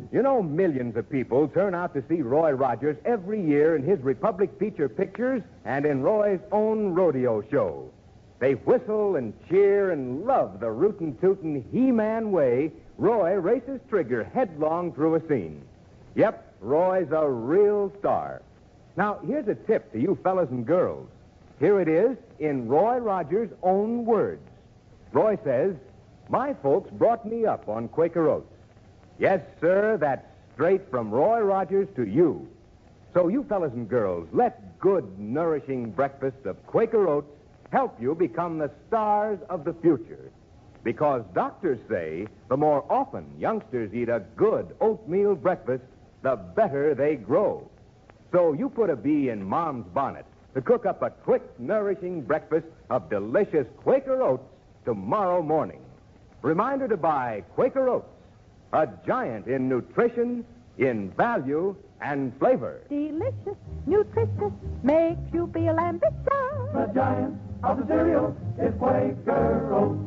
You know, millions of people turn out to see Roy Rogers every year in his Republic feature pictures and in Roy's own rodeo show. They whistle and cheer and love the rootin' tootin' He-Man way Roy races Trigger headlong through a scene. Yep, Roy's a real star. Now, here's a tip to you fellas and girls. Here it is in Roy Rogers' own words. Roy says, "My folks brought me up on Quaker Oats." Yes, sir, that's straight from Roy Rogers to you. So you fellas and girls, let good, nourishing breakfast of Quaker Oats help you become the stars of the future. Because doctors say the more often youngsters eat a good oatmeal breakfast, the better they grow. So you put a bee in Mom's bonnet to cook up a quick, nourishing breakfast of delicious Quaker Oats tomorrow morning. Reminder to buy Quaker Oats, a giant in nutrition, in value, and flavor. Delicious, nutritious, makes you feel ambitious. The giant of the cereal is Quaker Oats.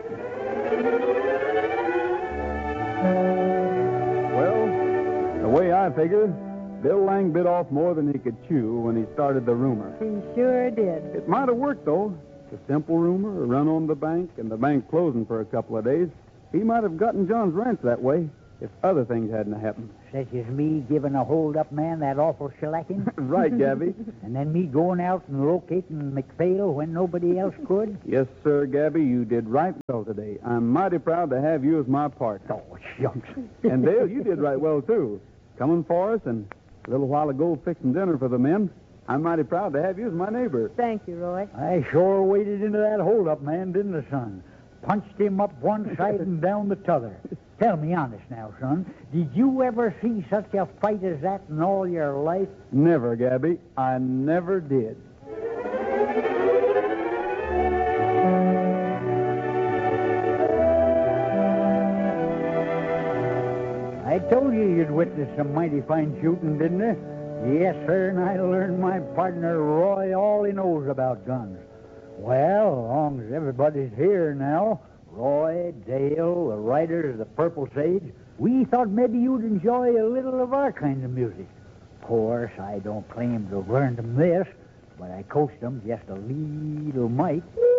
Well, the way I figure, Bill Lang bit off more than he could chew when he started the rumor. He sure did. It might have worked, though. A simple rumor, a run on the bank, and the bank closing for a couple of days. He might have gotten John's ranch that way if other things hadn't happened. Such as me giving a hold-up man that awful shellacking? Right, Gabby. And then me going out and locating McPhail when nobody else could? Yes, sir, Gabby, you did right well today. I'm mighty proud to have you as my partner. Oh, shucks. And Dale, you did right well, too. Coming for us and a little while ago fixing dinner for the men. I'm mighty proud to have you as my neighbor. Thank you, Roy. I sure waded into that hold-up man, didn't I, son? Punched him up one side and down the t'other. Tell me honest now, son. Did you ever see such a fight as that in all your life? Never, Gabby. I never did. I told you you'd witness some mighty fine shooting, didn't I? Yes, sir, and I learned my partner Roy all he knows about guns. Well, as long as everybody's here now, Roy, Dale, the Riders, the Purple Sage, we thought maybe you'd enjoy a little of our kind of music. Of course, I don't claim to have learned them this, but I coached them just a little mite.